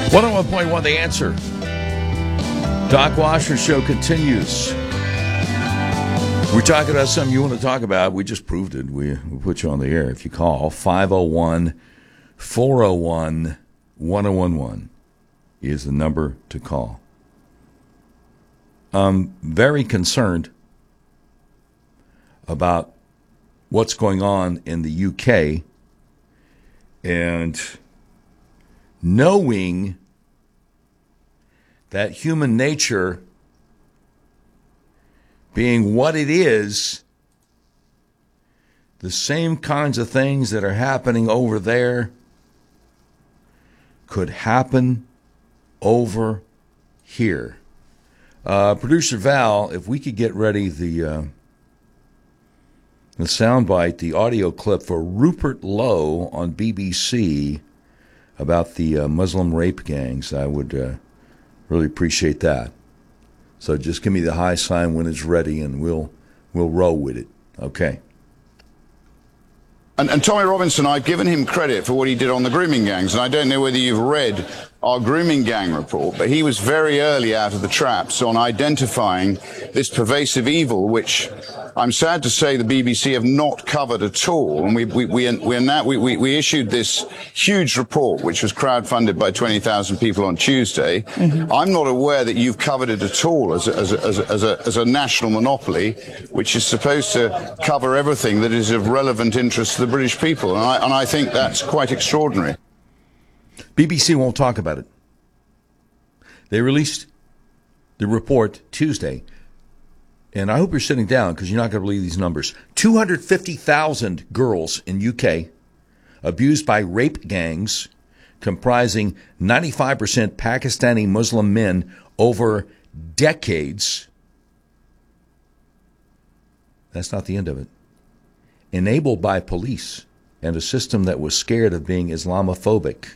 101.1 The Answer. Doc Washer Show continues. We're talking about something you want to talk about. We just proved it. We put you on the air. If you call 501-401-1011 is the number to call. I'm very concerned about what's going on in the UK and knowing that human nature being what it is, the same kinds of things that are happening over there could happen over here. Producer Val, if we could get ready the soundbite, the audio clip for Rupert Lowe on BBC about the Muslim rape gangs, I would really appreciate that. So just give me the high sign when it's ready, and we'll roll with it. Okay. And Tommy Robinson, I've given him credit for what he did on the grooming gangs, and I don't know whether you've read our grooming gang report, but he was very early out of the traps on identifying this pervasive evil, which I'm sad to say the BBC have not covered at all. And we issued this huge report, which was crowdfunded by 20,000 people on Tuesday. Mm-hmm. I'm not aware that you've covered it at all as a national monopoly, which is supposed to cover everything that is of relevant interest to the British people. And I think that's quite extraordinary. BBC won't talk about it. They released the report Tuesday, and I hope you're sitting down because you're not going to believe these numbers. 250,000 girls in UK abused by rape gangs comprising 95% Pakistani Muslim men over decades. That's not the end of it. Enabled by police and a system that was scared of being Islamophobic.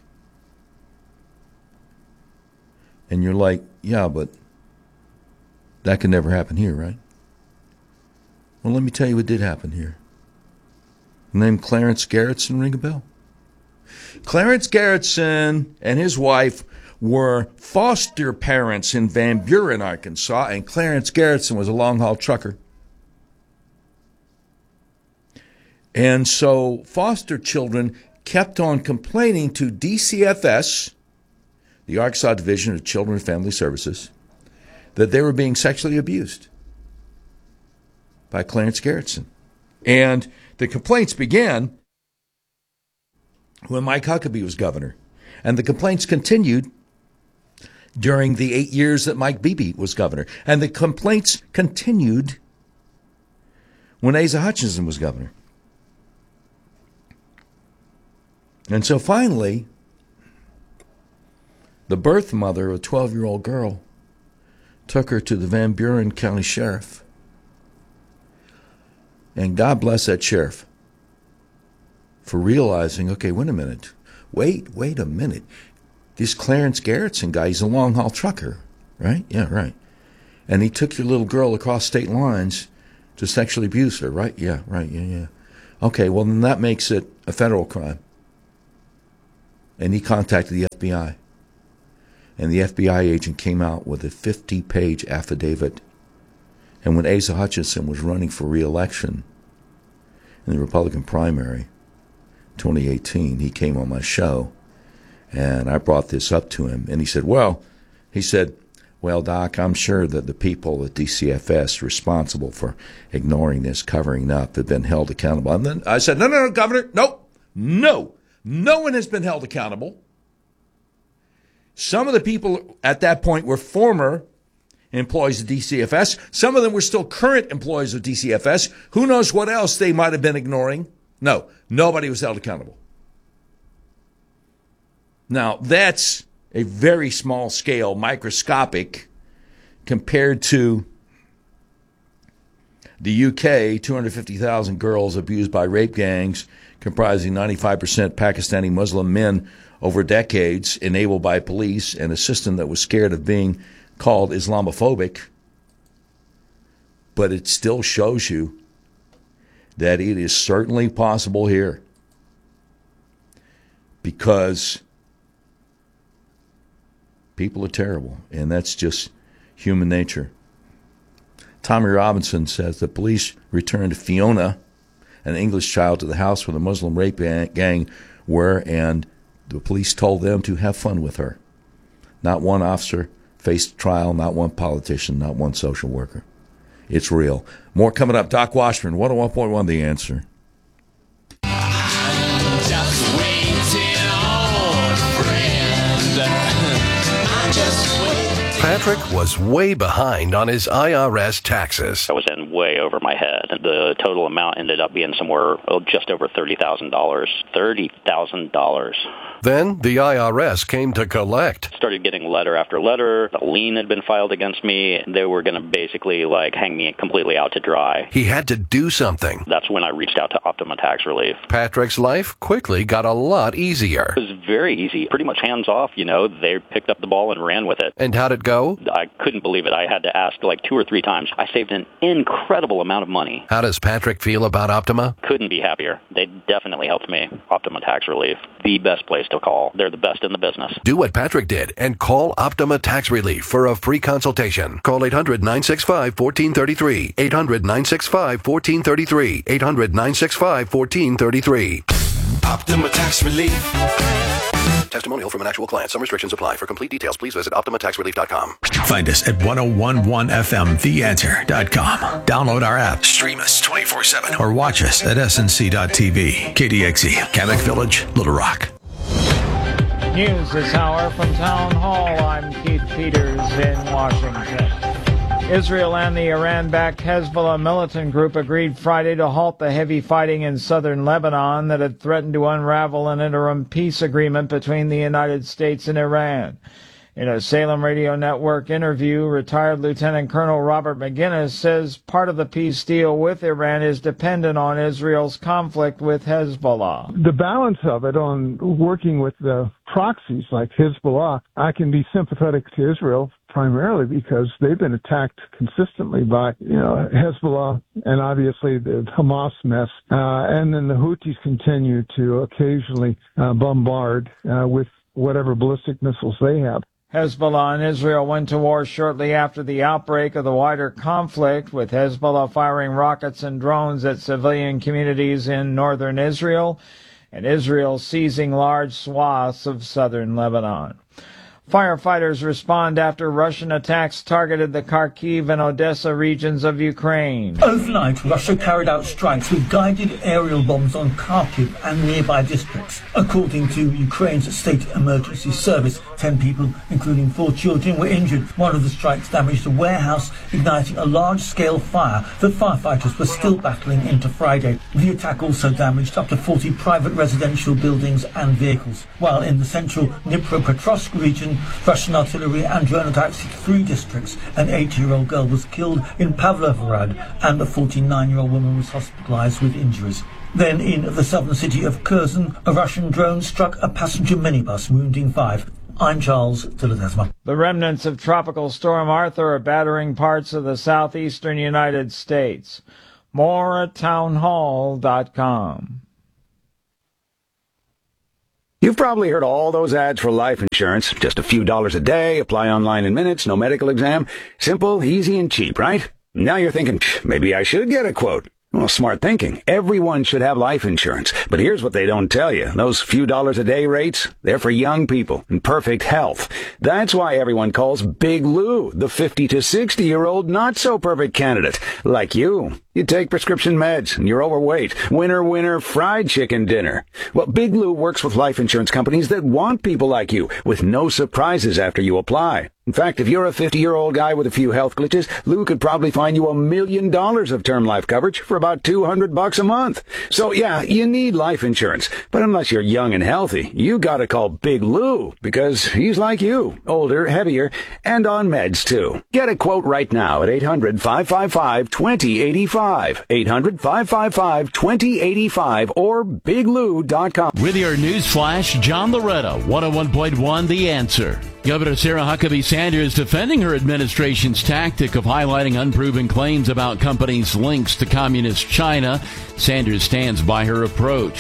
And you're like, yeah, but that could never happen here, right? Well, let me tell you what did happen here. Named Clarence Garretson, ring a bell? Clarence Garretson and his wife were foster parents in Van Buren, Arkansas, and Clarence Garretson was a long-haul trucker. And so foster children kept on complaining to DCFS, the Arkansas Division of Children and Family Services, that they were being sexually abused by Clarence Garretson. And the complaints began when Mike Huckabee was governor. And the complaints continued during the 8 years that Mike Beebe was governor. And the complaints continued when Asa Hutchinson was governor. And so finally, the birth mother of a 12-year-old girl took her to the Van Buren County Sheriff. And God bless that sheriff for realizing, okay, wait a minute. Wait a minute. This Clarence Garretson guy, he's a long-haul trucker, right? Yeah, right. And he took your little girl across state lines to sexually abuse her, right? Yeah, right, yeah. Okay, well, then that makes it a federal crime. And he contacted the FBI. And the FBI agent came out with a 50-page affidavit. And when Asa Hutchinson was running for re-election in the Republican primary, 2018, he came on my show, and I brought this up to him. And he said, well, Doc, I'm sure that the people at DCFS responsible for ignoring this, covering up, have been held accountable. And then I said, no, Governor, no one has been held accountable. Some of the people at that point were former employees of DCFS. Some of them were still current employees of DCFS. Who knows what else they might have been ignoring? No, nobody was held accountable. Now, that's a very small scale, microscopic, compared to the UK, 250,000 girls abused by rape gangs comprising 95% Pakistani Muslim men over decades, enabled by police and a system that was scared of being called Islamophobic. But it still shows you that it is certainly possible here. Because People are terrible, and that's just human nature. Tommy Robinson says the police returned Fiona, an English child, to the house where the Muslim rape gang were, and the police told them to have fun with her. Not one officer faced trial, not one politician, not one social worker. It's real. More coming up. Doc Washburn, 101.1 The Answer. Just waiting on a friend. I just wait. Patrick was way behind on his IRS taxes. I was in way over my head. The total amount ended up being somewhere just over $30,000. $30,000. Then the IRS came to collect. Started getting letter after letter. A lien had been filed against me. They were going to basically hang me completely out to dry. He had to do something. That's when I reached out to Optima Tax Relief. Patrick's life quickly got a lot easier. It was very easy, pretty much hands off. They picked up the ball and ran with it. And how'd it go? I couldn't believe it. I had to ask 2 or 3 times. I saved an incredible amount of money. How does Patrick feel about Optima? Couldn't be happier. They definitely helped me. Optima Tax Relief, the best place to call. They're the best in the business. Do what Patrick did and call Optima Tax Relief for a free consultation. Call 800-965-1433. 800-965-1433. 800-965-1433. Optima Tax Relief. Testimonial from an actual client. Some restrictions apply. For complete details, please visit OptimaTaxRelief.com. Find us at 1011FM, TheAnswer.com. Download our app. Stream us 24/7. Or watch us at SNC.TV. KDXE, Kamek Village, Little Rock. News this hour from Town Hall. I'm Keith Peters in Washington. Israel and the Iran-backed Hezbollah militant group agreed Friday to halt the heavy fighting in southern Lebanon that had threatened to unravel an interim peace agreement between the United States and Iran. In a Salem Radio Network interview, retired Lieutenant Colonel Robert McGinnis says part of the peace deal with Iran is dependent on Israel's conflict with Hezbollah. The balance of it on working with the proxies like Hezbollah, I can be sympathetic to Israel primarily because they've been attacked consistently by, Hezbollah and obviously the Hamas mess. And then the Houthis continue to occasionally bombard with whatever ballistic missiles they have. Hezbollah and Israel went to war shortly after the outbreak of the wider conflict, with Hezbollah firing rockets and drones at civilian communities in northern Israel, and Israel seizing large swaths of southern Lebanon. Firefighters respond after Russian attacks targeted the Kharkiv and Odessa regions of Ukraine. Overnight, Russia carried out strikes with guided aerial bombs on Kharkiv and nearby districts. According to Ukraine's state emergency service, 10 people, including 4 children, were injured. One of the strikes damaged a warehouse, igniting a large-scale fire that firefighters were still battling into Friday. The attack also damaged up to 40 private residential buildings and vehicles. While in the central Dnipropetrovsk region, Russian artillery and drone attacks hit 3 districts. An 8-year-old girl was killed in Pavlovrad and a 49-year-old woman was hospitalized with injuries. Then in the southern city of Kherson, a Russian drone struck a passenger minibus, wounding 5. I'm Charles Tilletesma. The remnants of Tropical Storm Arthur are battering parts of the southeastern United States. More at townhall.com. You've probably heard all those ads for life insurance. Just a few dollars a day, apply online in minutes, no medical exam. Simple, easy, and cheap, right? Now you're thinking, maybe I should get a quote. Well, smart thinking. Everyone should have life insurance. But here's what they don't tell you. Those few dollars a day rates, they're for young people in perfect health. That's why everyone calls Big Lou the 50 to 60-year-old not-so-perfect candidate, like you. You take prescription meds, and you're overweight. Winner, fried chicken dinner. Well, Big Lou works with life insurance companies that want people like you, with no surprises after you apply. In fact, if you're a 50-year-old guy with a few health glitches, Lou could probably find you $1 million of term life coverage for about $200 a month. So yeah, you need life insurance. But unless you're young and healthy, you gotta call Big Lou, because he's like you, older, heavier, and on meds too. Get a quote right now at 800-555-2085. 800-555-2085 or biglou.com. With your news flash, John Loretta, 101.1 The Answer. Governor Sarah Huckabee Sanders defending her administration's tactic of highlighting unproven claims about companies' links to communist China. Sanders stands by her approach.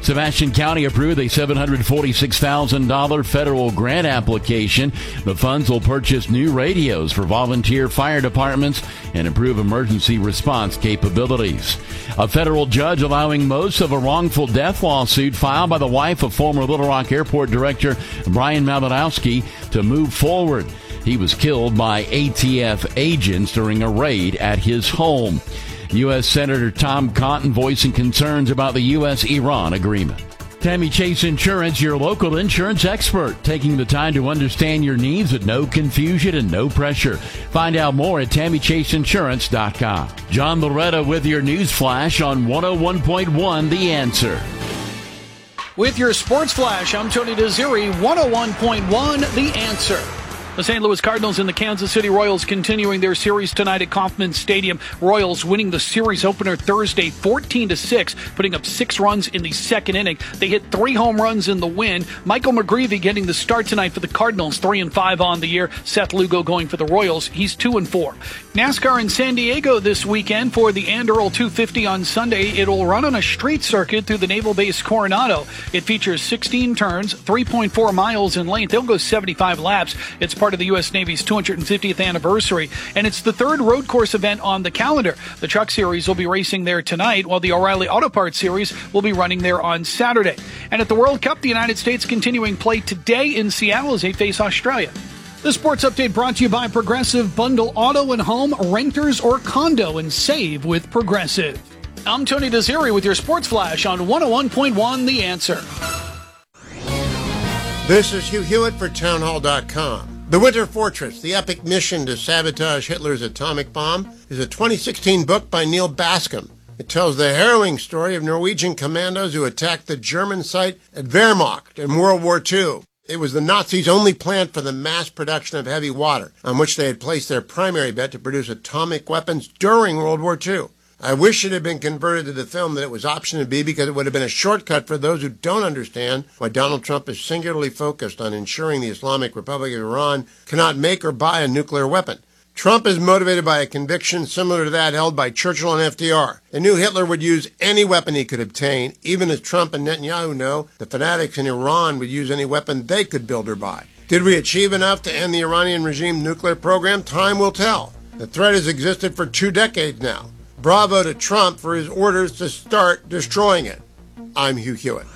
Sebastian County approved a $746,000 federal grant application. The funds will purchase new radios for volunteer fire departments and improve emergency response capabilities. A federal judge allowing most of a wrongful death lawsuit filed by the wife of former Little Rock Airport Director Brian Malinowski to move forward. He was killed by ATF agents during a raid at his home. U.S. Senator Tom Cotton voicing concerns about the U.S.-Iran agreement. Tammy Chase Insurance, your local insurance expert, taking the time to understand your needs with no confusion and no pressure. Find out more at TammyChaseInsurance.com. John Loretta with your news flash on 101.1 The Answer. With your sports flash, I'm Tony Desiri, 101.1 The Answer. The St. Louis Cardinals and the Kansas City Royals continuing their series tonight at Kauffman Stadium. Royals winning the series opener Thursday 14-6, putting up 6 runs in the second inning. They hit 3 home runs in the win. Michael McGreevy getting the start tonight for the Cardinals, 3-5 on the year. Seth Lugo going for the Royals. He's 2-4. NASCAR in San Diego this weekend for the Anderle 250 on Sunday. It'll run on a street circuit through the Naval Base Coronado. It features 16 turns, 3.4 miles in length. They'll go 75 laps. It's part of the U.S. Navy's 250th anniversary, and it's the 3rd road course event on the calendar. The Truck Series will be racing there tonight, while the O'Reilly Auto Parts Series will be running there on Saturday. And at the World Cup, the United States continuing play today in Seattle as they face Australia. The sports update brought to you by Progressive. Bundle auto and home, renters or condo, and save with Progressive. I'm Tony Desiri with your sports flash on 101.1 The Answer. This is Hugh Hewitt for townhall.com. The Winter Fortress, the epic mission to sabotage Hitler's atomic bomb, is a 2016 book by Neil Bascom. It tells the harrowing story of Norwegian commandos who attacked the German site at Wehrmacht in World War II. It was the Nazis' only plant for the mass production of heavy water, on which they had placed their primary bet to produce atomic weapons during World War II. I wish it had been converted to the film that it was option B, because it would have been a shortcut for those who don't understand why Donald Trump is singularly focused on ensuring the Islamic Republic of Iran cannot make or buy a nuclear weapon. Trump is motivated by a conviction similar to that held by Churchill and FDR. They knew Hitler would use any weapon he could obtain, even as Trump and Netanyahu know the fanatics in Iran would use any weapon they could build or buy. Did we achieve enough to end the Iranian regime nuclear program? Time will tell. The threat has existed for 2 decades now. Bravo to Trump for his orders to start destroying it. I'm Hugh Hewitt.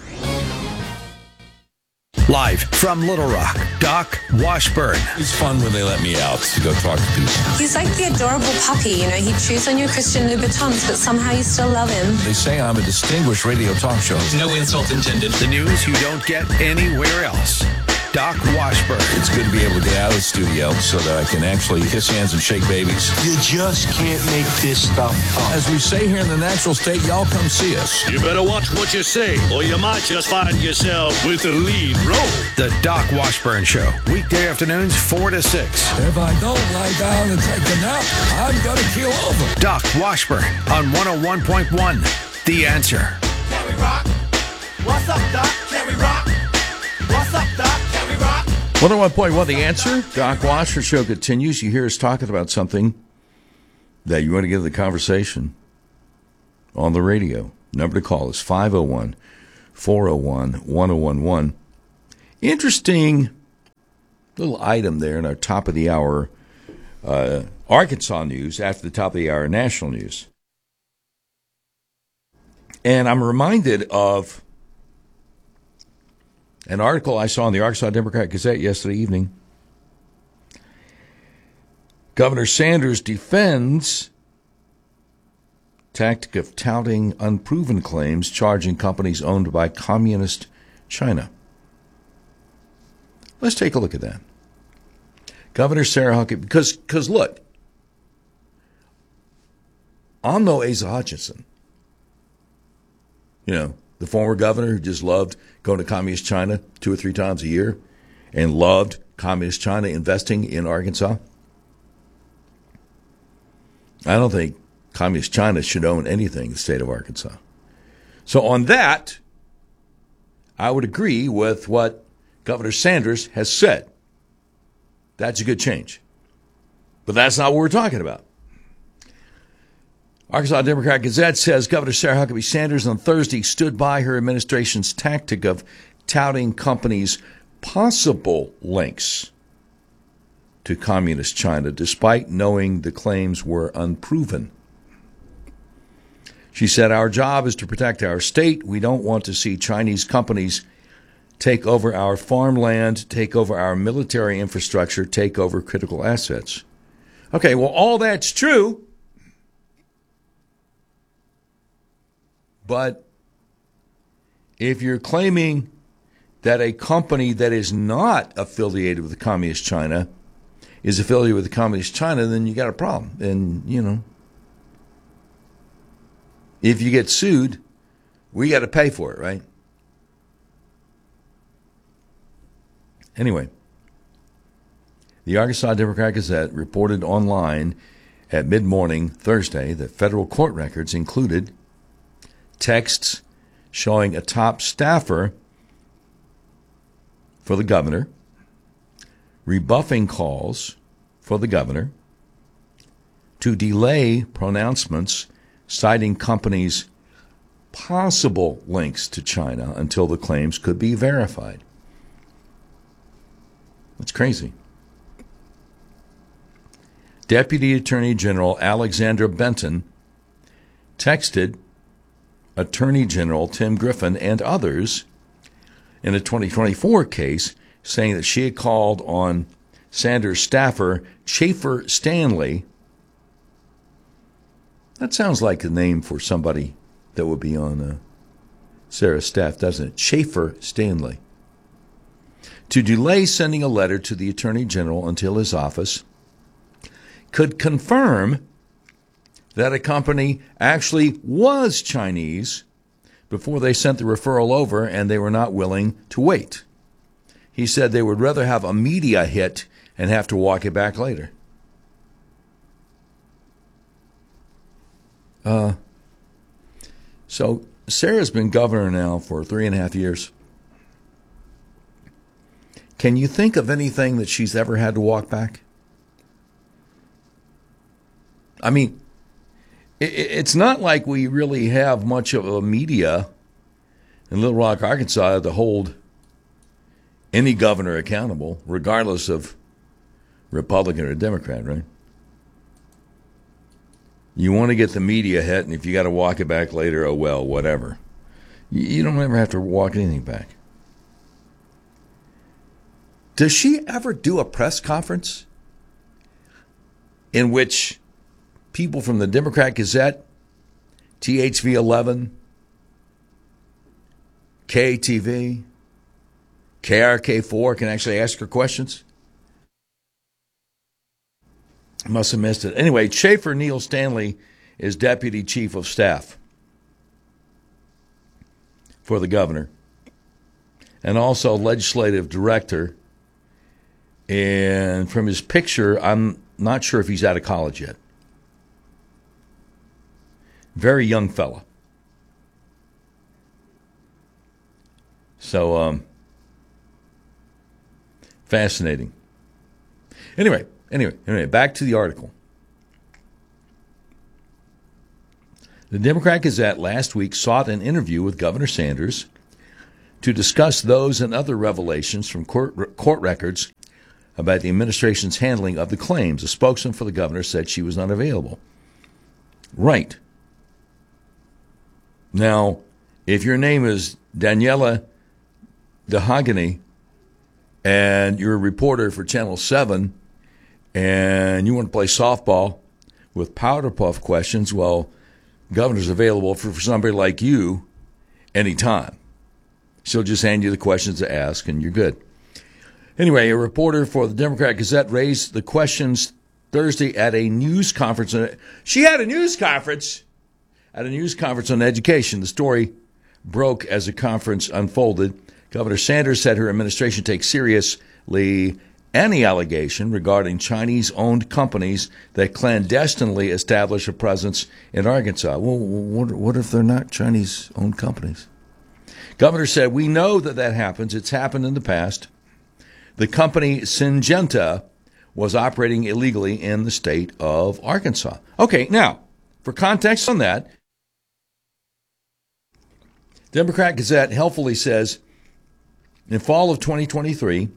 Live from Little Rock, Doc Washburn. It's fun when they let me out to go talk to people. He's like the adorable puppy, you know. He chews on your Christian Louboutins, but somehow you still love him. They say I'm a distinguished radio talk show. No insult intended. The news you don't get anywhere else. Doc Washburn. It's good to be able to get out of the studio so that I can actually kiss hands and shake babies. You just can't make this stuff up. As we say here in the natural state, y'all come see us. You better watch what you say, or you might just find yourself with the lead role. The Doc Washburn Show. Weekday afternoons 4 to 6. If I don't lie down and take a nap, I'm going to keel over. Doc Washburn on 101.1. The Answer. Can we rock? What's up, Doc? Can we rock? What's up, Doc? 101.1 The Answer. Doc Washburn Show continues. You hear us talking about something that you want to get to the conversation on the radio. Number to call is 501-401-1011. Interesting little item there in our top of the hour Arkansas news after the top of the hour national news. And I'm reminded of an article I saw in the Arkansas Democrat Gazette yesterday evening. Governor Sanders defends tactic of touting unproven claims, charging companies owned by communist China. Let's take a look at that. Governor Sarah Huckabee, because look, I'm no Asa Hutchinson. You know, the former governor who just loved going to communist China 2 or 3 times a year and loved communist China investing in Arkansas. I don't think communist China should own anything in the state of Arkansas. So on that, I would agree with what Governor Sanders has said. That's a good change. But that's not what we're talking about. Arkansas Democrat Gazette says Governor Sarah Huckabee Sanders on Thursday stood by her administration's tactic of touting companies' possible links to communist China, despite knowing the claims were unproven. She said, "Our job is to protect our state. We don't want to see Chinese companies take over our farmland, take over our military infrastructure, take over critical assets." Okay, well, all that's true. But if you're claiming that a company that is not affiliated with the Communist China is affiliated with the Communist China, then you got a problem. And, if you get sued, we got to pay for it, right? Anyway, the Arkansas Democrat Gazette reported online at mid-morning Thursday that federal court records included texts showing a top staffer for the governor rebuffing calls for the governor to delay pronouncements citing companies' possible links to China until the claims could be verified. That's crazy. Deputy Attorney General Alexandra Benton texted Attorney General Tim Griffin and others in a 2024 case saying that she had called on Sanders staffer Schaefer Stanley. That sounds like a name for somebody that would be on Sarah's staff, doesn't it? Schaefer Stanley. To delay sending a letter to the Attorney General until his office could confirm that a company actually was Chinese before they sent the referral over, and they were not willing to wait. He said they would rather have a media hit and have to walk it back later. So Sarah's been governor now for 3.5 years. Can you think of anything that she's ever had to walk back? I mean, it's not like we really have much of a media in Little Rock, Arkansas, to hold any governor accountable, regardless of Republican or Democrat, right? You want to get the media hit, and if you got to walk it back later, oh well, whatever. You don't ever have to walk anything back. Does she ever do a press conference in which people from the Democrat Gazette, THV 11, KTV, KRK4 can actually ask her questions? I must have missed it. Anyway, Schaefer Neil Stanley is Deputy Chief of Staff for the governor and also Legislative Director. And from his picture, I'm not sure if he's out of college yet. Very young fella. So, fascinating. Anyway, back to the article. The Democrat Gazette last week sought an interview with Governor Sanders to discuss those and other revelations from court records about the administration's handling of the claims. A spokesman for the governor said she was not available. Right. Now, if your name is Daniela Dehagany and you're a reporter for Channel 7 and you want to play softball with powder puff questions, well, governor's available for somebody like you anytime. She'll just hand you the questions to ask and you're good. Anyway, a reporter for the Democrat Gazette raised the questions Thursday at a news conference. She had a news conference at a news conference on education. The story broke as the conference unfolded. Governor Sanders said her administration takes seriously any allegation regarding Chinese-owned companies that clandestinely establish a presence in Arkansas. Well, what if they're not Chinese-owned companies? Governor said, we know that happens. It's happened in the past. The company Syngenta was operating illegally in the state of Arkansas. Okay, now, for context on that, Democrat Gazette helpfully says, in fall of 2023,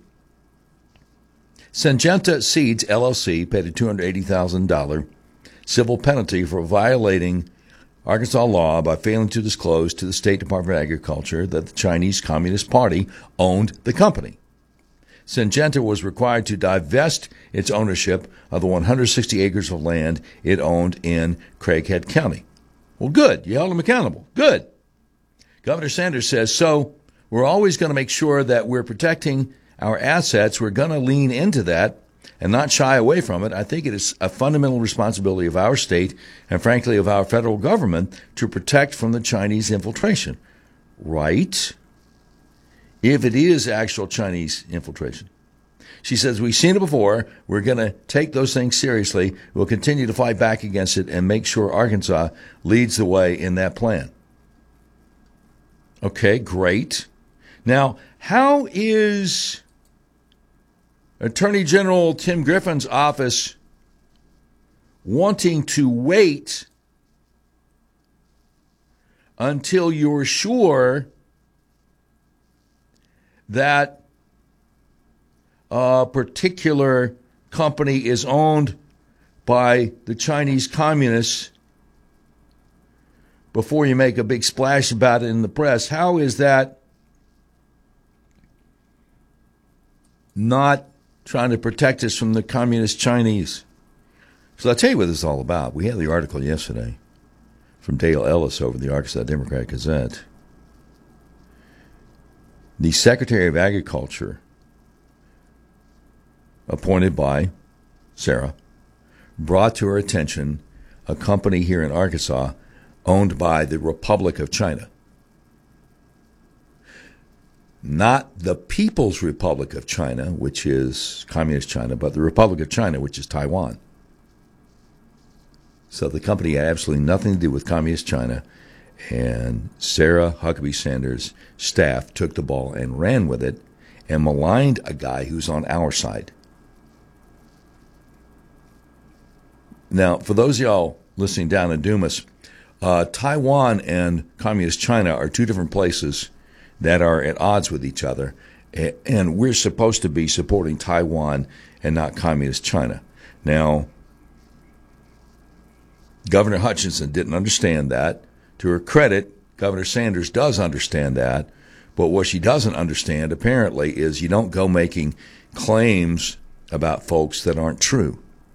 Syngenta Seeds LLC paid a $280,000 civil penalty for violating Arkansas law by failing to disclose to the State Department of Agriculture that the Chinese Communist Party owned the company. Syngenta was required to divest its ownership of the 160 acres of land it owned in Craighead County. Well, good. You held them accountable. Good. Governor Sanders says, so we're always going to make sure that we're protecting our assets. We're going to lean into that and not shy away from it. I think it is a fundamental responsibility of our state and, frankly, of our federal government to protect from the Chinese infiltration. Right? If it is actual Chinese infiltration. She says, we've seen it before. We're going to take those things seriously. We'll continue to fight back against it and make sure Arkansas leads the way in that plan. Okay, great. Now, how is Attorney General Tim Griffin's office wanting to wait until you're sure that a particular company is owned by the Chinese communists before you make a big splash about it in the press? How is that not trying to protect us from the communist Chinese? So I'll tell you what this is all about. We had the article yesterday from Dale Ellis over the Arkansas Democrat Gazette. The Secretary of Agriculture, appointed by Sarah, brought to her attention a company here in Arkansas owned by the Republic of China. Not the People's Republic of China, which is Communist China, but the Republic of China, which is Taiwan. So the company had absolutely nothing to do with Communist China, and Sarah Huckabee Sanders' staff took the ball and ran with it and maligned a guy who's on our side. Now, for those of y'all listening down in Dumas, Taiwan and Communist China are two different places that are at odds with each other, and we're supposed to be supporting Taiwan and not Communist China. Now, Governor Hutchinson didn't understand that. To her credit, Governor Sanders does understand that, but what she doesn't understand, apparently, is you don't go making claims about folks that aren't true.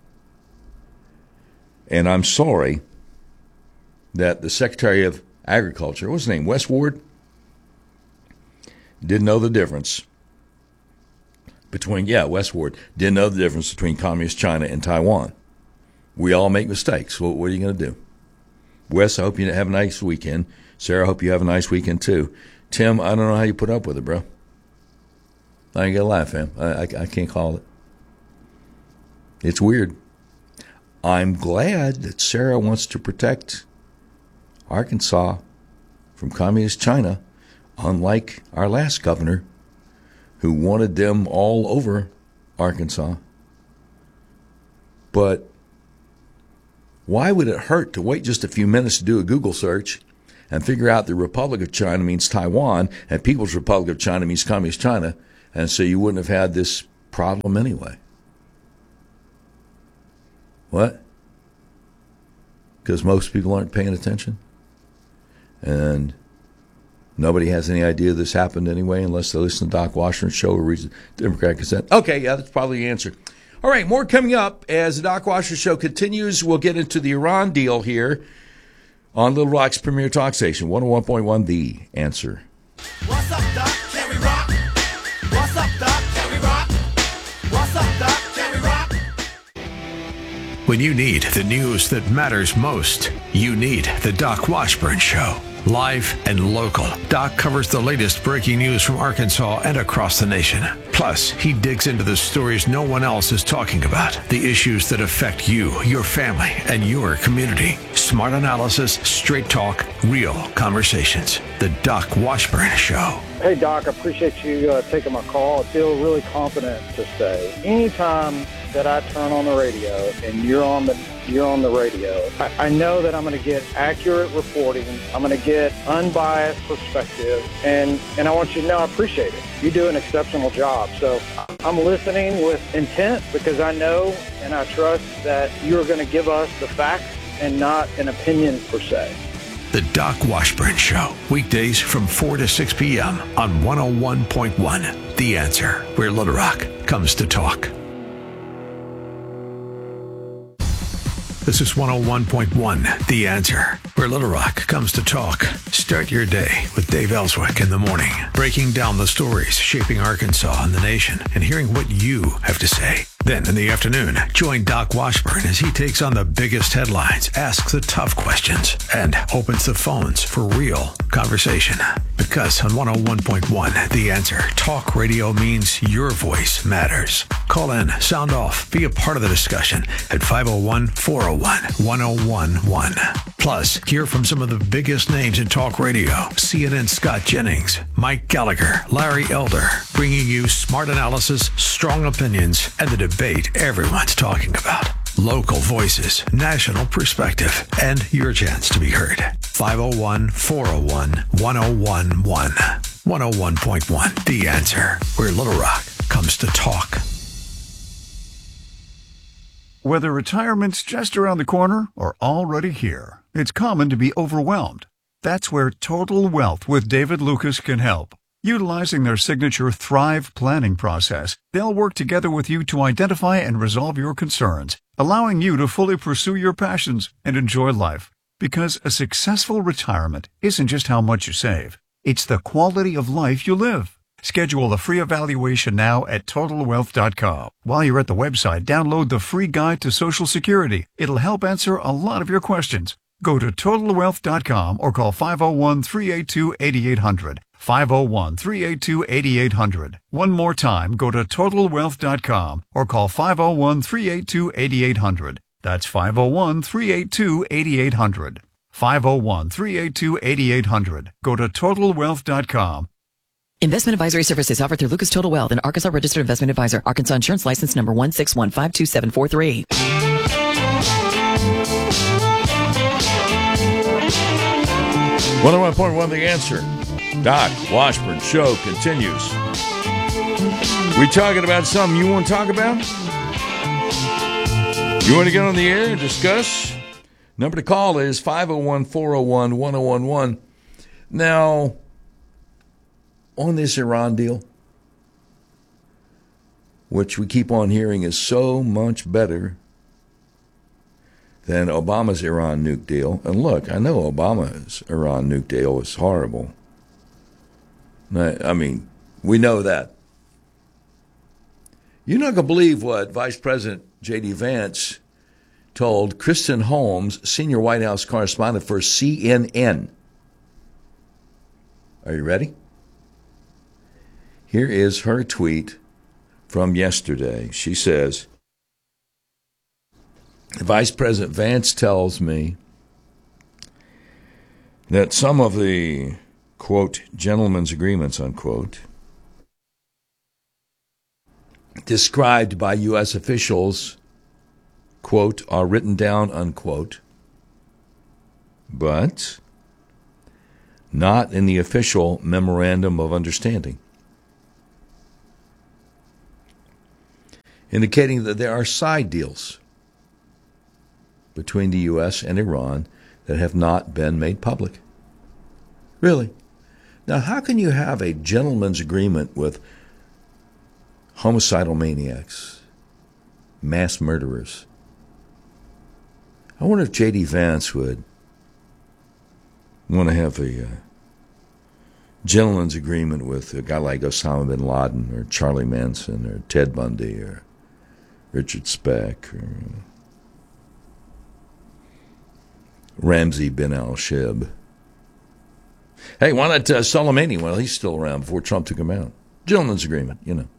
And I'm sorry that the Secretary of Agriculture, what's his name, Wes Ward, didn't know the difference between, Wes Ward, didn't know the difference between Communist China and Taiwan. We all make mistakes. What are you going to do? Wes, I hope you have a nice weekend. Sarah, I hope you have a nice weekend too. Tim, I don't know how you put up with it, bro. I ain't gonna lie, fam. I can't call it. It's weird. I'm glad that Sarah wants to protect Arkansas from Communist China, unlike our last governor, who wanted them all over Arkansas. But why would it hurt to wait just a few minutes to do a Google search and figure out the Republic of China means Taiwan and People's Republic of China means Communist China, and so you wouldn't have had this problem anyway? What? Because most people aren't paying attention? And nobody has any idea this happened anyway unless they listen to Doc Washington's show or read the Democrat Gazette? Okay, yeah, that's probably the answer. All right, more coming up as the Doc Washington show continues. We'll get into the Iran deal here on Little Rock's premier talk station, 101.1 The Answer. What's up, Doc? Can we rock? What's up, Doc? Can we rock? What's up, Doc? Can we rock? When you need the news that matters most, you need the Doc Washburn Show. Live and local, Doc covers the latest breaking news from Arkansas and across the nation. Plus, he digs into the stories no one else is talking about, the issues that affect you, your family, and your community. Smart analysis, straight talk, real conversations. The Doc Washburn Show. Hey, Doc, I appreciate you taking my call. I feel really confident to say anytime that I turn on the radio and you're on the radio, I know that I'm going to get accurate reporting. I'm going to get unbiased perspective, and I want you to know I appreciate it. You do an exceptional job. So I'm listening with intent because I know and I trust that you're going to give us the facts and not an opinion per se. The Doc Washburn Show, weekdays from 4 to 6 p.m. on 101.1. The Answer, where Little Rock comes to talk. This is 101.1, The Answer, where Little Rock comes to talk. Start your day with Dave Ellswick in the morning, breaking down the stories shaping Arkansas and the nation and hearing what you have to say. Then in the afternoon, join Doc Washburn as he takes on the biggest headlines, asks the tough questions, and opens the phones for real conversation. Because on 101.1, The Answer, talk radio means your voice matters. Call in, sound off, be a part of the discussion at 501-401-1011. Plus, hear from some of the biggest names in talk radio. CNN Scott Jennings, Mike Gallagher, Larry Elder, bringing you smart analysis, strong opinions, and the debate everyone's talking about. Local voices, national perspective, and your chance to be heard. 501-401-1011. 101.1, The Answer, where Little Rock comes to talk. Whether retirement's just around the corner or already here, it's common to be overwhelmed. That's where Total Wealth with David Lucas can help. Utilizing their signature Thrive planning process, they'll work together with you to identify and resolve your concerns, allowing you to fully pursue your passions and enjoy life. Because a successful retirement isn't just how much you save, it's the quality of life you live. Schedule a free evaluation now at TotalWealth.com. While you're at the website, download the free guide to Social Security. It'll help answer a lot of your questions. Go to TotalWealth.com or call 501-382-8800. 501-382-8800. One more time, go to TotalWealth.com or call 501-382-8800. That's 501-382-8800. 501-382-8800. Go to TotalWealth.com. Investment advisory services offered through Lucas Total Wealth, an Arkansas registered investment advisor. Arkansas Insurance License number 1615273. 101.1 The Answer. Doc Washburn Show continues. We talking about something you want to talk about? You want to get on the air and discuss? Number to call is 501-401-1011. Now, on this Iran deal, which we keep on hearing is so much better than Obama's Iran nuke deal. And look, I know Obama's Iran nuke deal was horrible. I mean, we know that. You're not going to believe what Vice President J.D. Vance told Kristen Holmes, senior White House correspondent for CNN. Are you ready? Here is her tweet from yesterday. She says, Vice President Vance tells me that some of the, quote, gentlemen's agreements, unquote, described by U.S. officials, quote, are written down, unquote, but not in the official memorandum of understanding, indicating that there are side deals between the U.S. and Iran that have not been made public. Really? Now, how can you have a gentleman's agreement with homicidal maniacs, mass murderers? I wonder if J.D. Vance would want to have a gentleman's agreement with a guy like Osama bin Laden or Charlie Manson or Ted Bundy or Richard Speck or Ramzi bin al-Shib. Hey, why not Soleimani? Well, he's still around before Trump took him out. Gentleman's agreement, you know.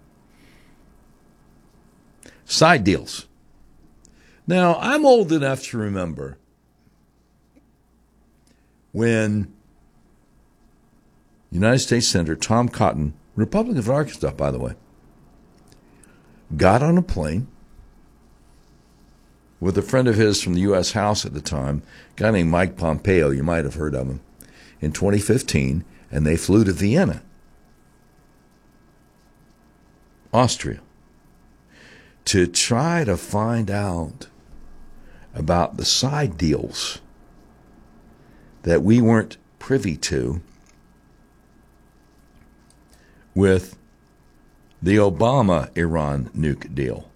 Side deals. Now, I'm old enough to remember when United States Senator Tom Cotton, Republican of Arkansas, by the way, got on a plane with a friend of his from the U.S. House at the time, a guy named Mike Pompeo, you might have heard of him, in 2015, and they flew to Vienna, Austria, to try to find out about the side deals that we weren't privy to with the Obama-Iran nuke deal.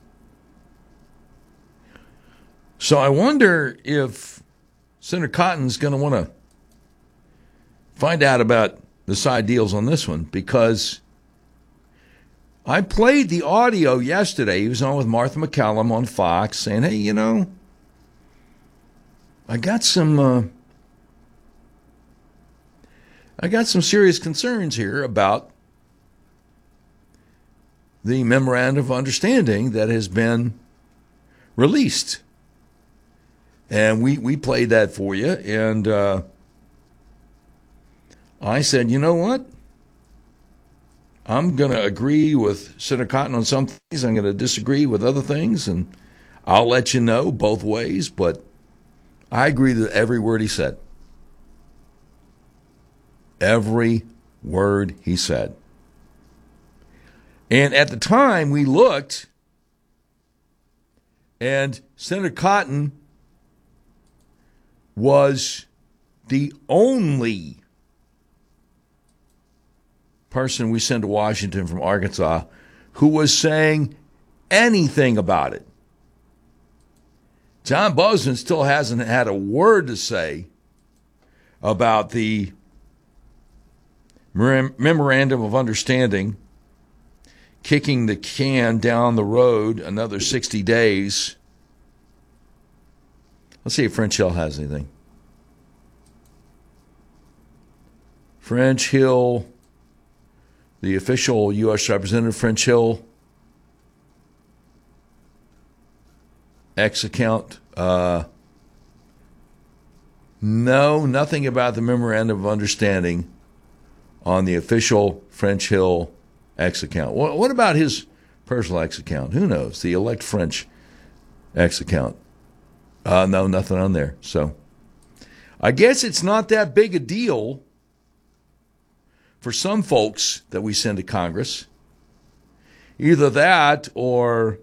So I wonder if Senator Cotton's going to want to find out about the side deals on this one, because I played the audio yesterday. He was on with Martha McCallum on Fox saying, hey, you know, I got some serious concerns here about the memorandum of understanding that has been released. And we played that for you, and I said, you know what? I'm going to agree with Senator Cotton on some things. I'm going to disagree with other things, and I'll let you know both ways, but I agree with every word he said. Every word he said. And at the time, we looked, and Senator Cotton was the only person we sent to Washington from Arkansas who was saying anything about it. John Bozeman still hasn't had a word to say about the memorandum of understanding, kicking the can down the road another 60 days. Let's see if French Hill has anything. French Hill, the official U.S. representative, French Hill, X account. No, nothing about the memorandum of understanding on the official French Hill X account. What about his personal X account? Who knows? The Elect French X account. No, nothing on there. So I guess it's not that big a deal for some folks that we send to Congress. Either that or,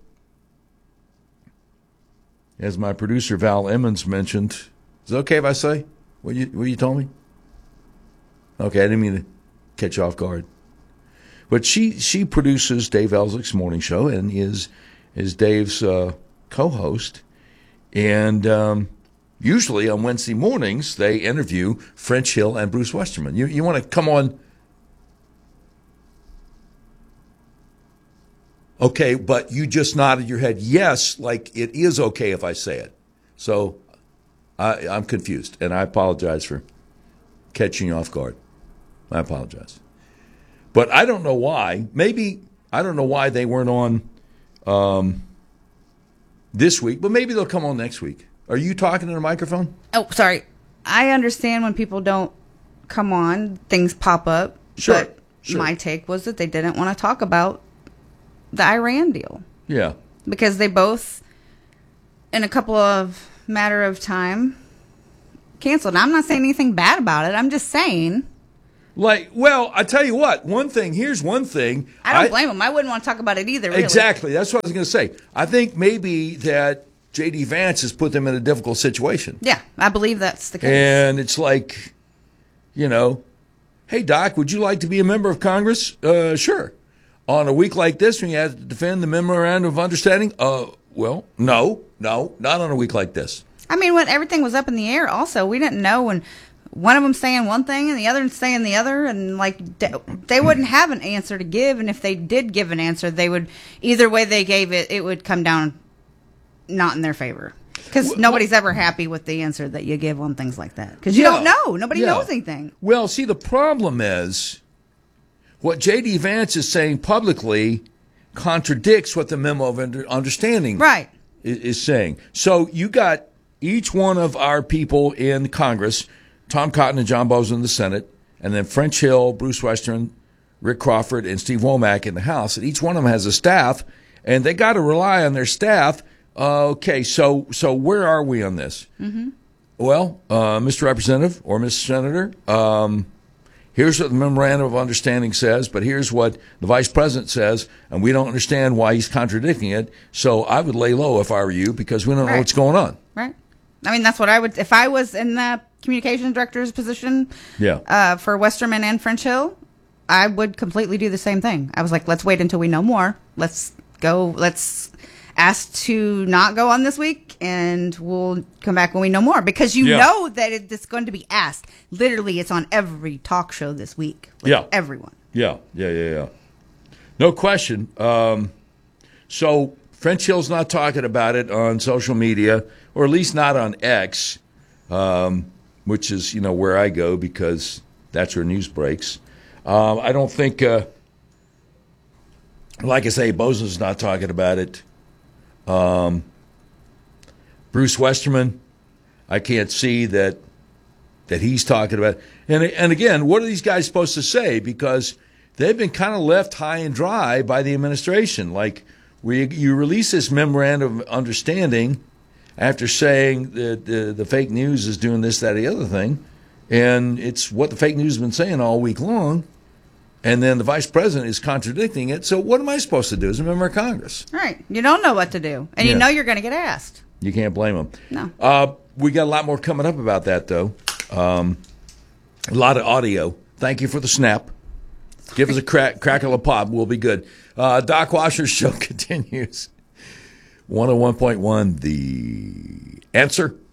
as my producer Val Emmons mentioned, is it okay if I say what you told me? Okay, I didn't mean to catch you off guard. But she produces Dave Ellswick's morning show and is Dave's co-host. And usually on Wednesday mornings, they interview French Hill and Bruce Westerman. You want to come on? Okay, but you just nodded your head yes, like it is okay if I say it. So I'm confused, and I apologize for catching you off guard. I apologize. But I don't know why. Maybe, I don't know why they weren't on this week, but maybe they'll come on next week. Are you talking in a microphone? Oh, sorry. I understand when people don't come on, things pop up. Sure. But my take was that they didn't want to talk about the Iran deal. Yeah. Because they both, in a couple of matter of time, canceled. I'm not saying anything bad about it. I'm just saying. Like, well, I tell you what, here's one thing. I don't blame them. I wouldn't want to talk about it either, really. Exactly. That's what I was going to say. I think maybe that J.D. Vance has put them in a difficult situation. Yeah, I believe that's the case. And it's like, hey, Doc, would you like to be a member of Congress? Sure. On a week like this, when you have to defend the memorandum of understanding? Well, no, not on a week like this. I mean, when everything was up in the air, also, we didn't know when one of them saying one thing and the other saying the other, and they wouldn't have an answer to give. And if they did give an answer, they would, either way they gave it, it would come down not in their favor. Because nobody's ever happy with the answer that you give on things like that. Because you don't know. Nobody knows anything. Well, see, the problem is what J.D. Vance is saying publicly contradicts what the memo of understanding is saying. So you got each one of our people in Congress, Tom Cotton and John Bozeman in the Senate, and then French Hill, Bruce Western, Rick Crawford, and Steve Womack in the House, and each one of them has a staff, and they got to rely on their staff. Okay, so where are we on this? Mm-hmm. Well, Mr. Representative or Mr. Senator, here's what the Memorandum of Understanding says, but here's what the Vice President says, and we don't understand why he's contradicting it, so I would lay low if I were you, because we don't know what's going on. Right. I mean, that's what I would, if I was in the communications director's position for Westerman and French Hill, I would completely do the same thing. I was like, let's wait until we know more. Let's ask to not go on this week, and we'll come back when we know more. Because you know that it's going to be asked. Literally, it's on every talk show this week. Everyone. Yeah. No question. So French Hill's not talking about it on social media, or at least not on X, which is, where I go because that's where news breaks. I don't think, like I say, Bozo's not talking about it. Bruce Westerman, I can't see that he's talking about it. And again, what are these guys supposed to say? Because they've been kind of left high and dry by the administration. Like, you release this memorandum of understanding after saying that the fake news is doing this, that, or the other thing, and it's what the fake news has been saying all week long, and then the vice president is contradicting it. So what am I supposed to do as a member of Congress? Right. You don't know what to do, and you know you're going to get asked. You can't blame them. No. We got a lot more coming up about that, though. A lot of audio. Thank you for the snap. Give us a crackle of pop. We'll be good. Doc Washer's show continues. 101.1, The Answer.